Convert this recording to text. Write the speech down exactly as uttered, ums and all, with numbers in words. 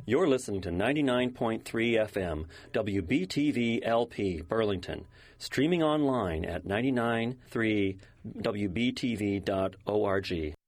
You're listening to ninety-nine point three F M, W B T V L P, Burlington, streaming online at nine nine three W B T V dot org.